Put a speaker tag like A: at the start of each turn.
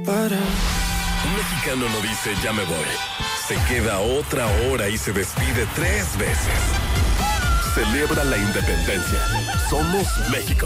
A: para.
B: Un mexicano no dice ya me voy. Se queda otra hora y se despide 3 veces. Celebra la independencia. Somos México.